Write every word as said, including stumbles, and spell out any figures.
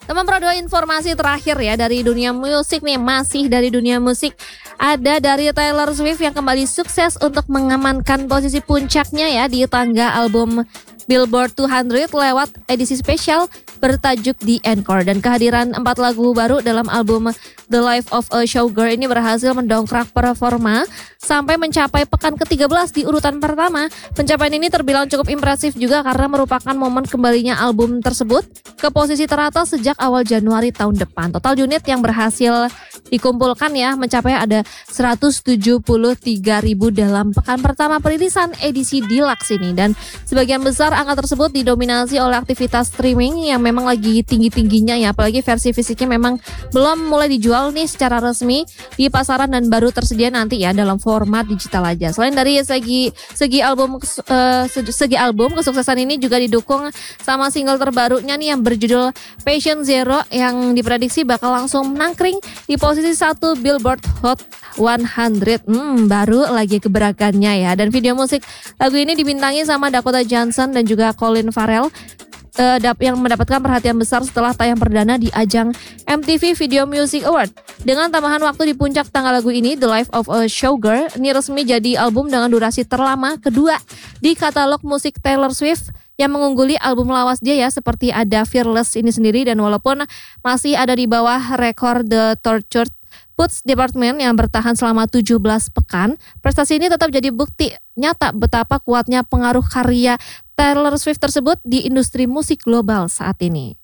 Teman Pro dua, informasi terakhir ya dari dunia musik nih, masih dari dunia musik. Ada dari Taylor Swift yang kembali sukses untuk mengamankan posisi puncaknya ya di tangga album Billboard dua ratus lewat edisi spesial bertajuk The Encore. Dan kehadiran empat lagu baru dalam album The Life of a Showgirl ini berhasil mendongkrak performa sampai mencapai pekan ke tiga belas di urutan pertama. Pencapaian ini terbilang cukup impresif juga karena merupakan momen kembalinya album tersebut ke posisi teratas sejak awal Januari tahun depan. Total unit yang berhasil dikumpulkan ya mencapai ada seratus tujuh puluh tiga ribu dalam pekan pertama perilisan edisi deluxe ini. Dan sebagian besar angka tersebut didominasi oleh aktivitas streaming yang memang lagi tinggi-tingginya ya. Apalagi versi fisiknya memang belum mulai dijual nih secara resmi di pasaran dan baru tersedia nanti ya dalam format digital aja. Selain dari segi segi album uh, segi album, kesuksesan ini juga didukung sama single terbarunya nih yang berjudul Patient Zero yang diprediksi bakal langsung nangkring di posisi satu Billboard Hot seratus. Hmm, baru lagi keberakannya ya. Dan video musik lagu ini dibintangi sama Dakota Johnson dan juga Colin Farrell uh, yang mendapatkan perhatian besar setelah tayang perdana di ajang M T V Video Music Award. Dengan tambahan waktu di puncak tanggal lagu ini, The Life of a Showgirl ini resmi jadi album dengan durasi terlama kedua di katalog musik Taylor Swift yang mengungguli album lawas dia ya, seperti ada Fearless ini sendiri. Dan walaupun masih ada di bawah rekor The Tortured Poets Department yang bertahan selama tujuh belas pekan, prestasi ini tetap jadi bukti nyata betapa kuatnya pengaruh karya Taylor Swift tersebut di industri musik global saat ini.